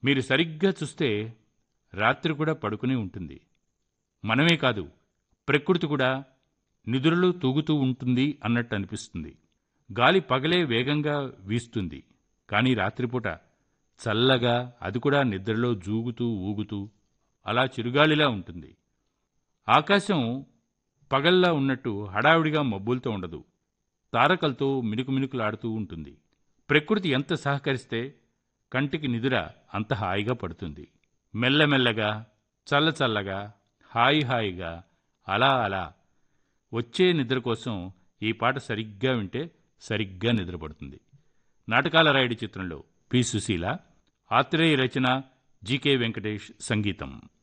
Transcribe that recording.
మీరు సరిగ్గా చూస్తే రాత్రి కూడా పడుకుని ఉంటుంది. మనమే కాదు, ప్రకృతి కూడా నిదురలో తూగుతూ ఉంటుంది అన్నట్టు అనిపిస్తుంది. గాలి పగలే వేగంగా వీస్తుంది, కానీ రాత్రిపూట చల్లగా, అది కూడా నిద్రలో జూగుతూ ఊగుతూ అలా చిరుగాలిలా ఉంటుంది. ఆకాశం పగల్లా ఉన్నట్టు హడావిడిగా మబ్బులతో ఉండదు, తారకలతో మినుకుమినుకులాడుతూ ఉంటుంది. ప్రకృతి ఎంత సహకరిస్తే కంటికి నిదుర అంత హాయిగా పడుతుంది. మెల్లమెల్లగా, చల్లచల్లగా, హాయి హాయిగా, అలా అలా వచ్చే నిద్ర కోసం ఈ పాట సరిగ్గా వింటే సరిగ్గా నిద్రపడుతుంది. నాటకాల రాయుడి చిత్రంలో పి. సుశీల, ఆత్రేయ రచన, జీకే వెంకటేష్ సంగీతం.